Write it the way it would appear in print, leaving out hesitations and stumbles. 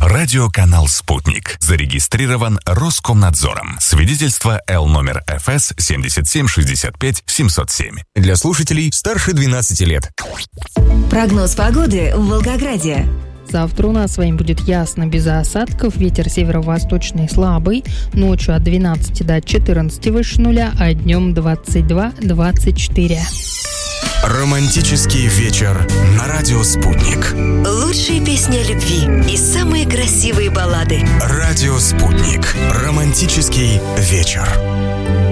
Радиоканал «Спутник». Зарегистрирован Роскомнадзором. Свидетельство Л номер ФС 7765-707. Для слушателей старше 12 лет. Прогноз погоды в Волгограде. Завтра у нас с вами будет ясно, без осадков, ветер северо-восточный слабый, ночью от 12 до 14 выше нуля, а днем 22-24. Романтический вечер на радио «Спутник». Лучшие песни о любви и самые красивые баллады. Радио «Спутник». Романтический вечер.